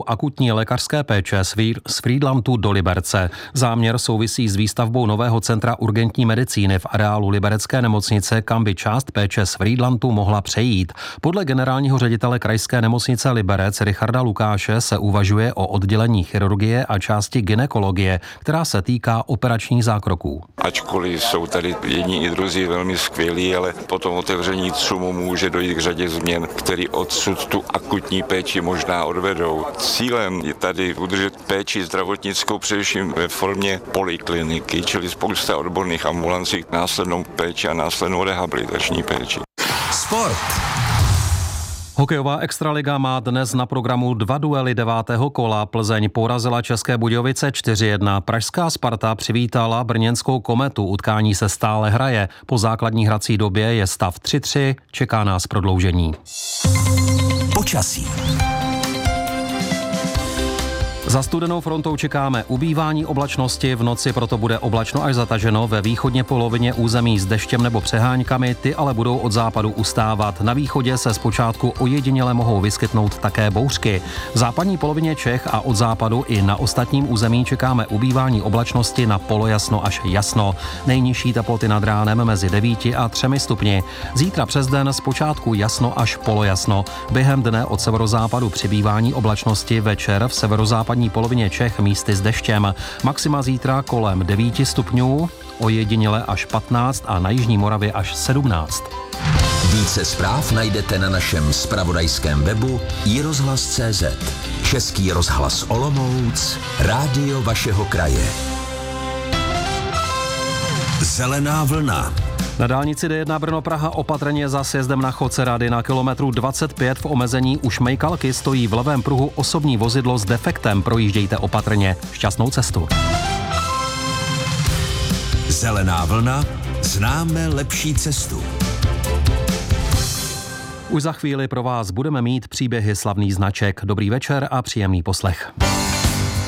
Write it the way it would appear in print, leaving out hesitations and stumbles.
akutní lékařské péče z Frýdlantu do Liberce. Záměr souvisí s výstavbou nového centra urgentní medicíny v areálu liberecké nemocnice, kam by část péče z Frýdlantu mohla přejít. Podle generálního ředitele krajské nemocnice Liberec Richarda Lukáše se uvažuje o oddělení chirurgie a části gynekologie, která se týká operačních zákroků. Ačkoliv jsou tady jedni i druzí velmi skvělí, ale po tom otevření CUMu může dojít k řadě změn, které odsud tu akutní péči možná odvedou. Cílem je tady udržet péči zdravotnickou především ve formě polikliniky, čili spousta odborných ambulancí, následnou péči a následnou rehabilitační péči. Sport. Hokejová extraliga má dnes na programu 2 duely 9. kola. Plzeň porazila České Budějovice 4-1. Pražská Sparta přivítala brněnskou Kometu. Utkání se stále hraje. Po základní hrací době je stav 3-3. Čeká nás prodloužení. Počasí. Za studenou frontou čekáme ubývání oblačnosti, v noci proto bude oblačno až zataženo, ve východně polovině území s deštěm nebo přeháňkami, ty ale budou od západu ustávat. Na východě se zpočátku ojediněle mohou vyskytnout také bouřky. V západní polovině Čech a od západu i na ostatním území čekáme ubývání oblačnosti na polojasno až jasno. Nejnižší teploty nad ránem mezi 9 a 3 stupni. Zítra přes den zpočátku jasno až polojasno. Během dne od severozápadu přibývání oblačnosti, večer v severozápadní polovině Čech místy s deštěm. Maxima zítra kolem 9 stupňů, ojediněle až 15 a na jižní Moravě až 17. Více zpráv najdete na našem zpravodajském webu iRozhlas.cz. Český rozhlas Olomouc, rádio vašeho kraje. Zelená vlna. Na dálnici D1 Brno-Praha opatrně za sjezdem na Chodce Rady na kilometru 25 v omezení u Šmejkalky stojí v levém pruhu osobní vozidlo s defektem. Projíždějte opatrně. Šťastnou cestu. Zelená vlna. Známe lepší cestu. Už za chvíli pro vás budeme mít příběhy slavných značek. Dobrý večer a příjemný poslech.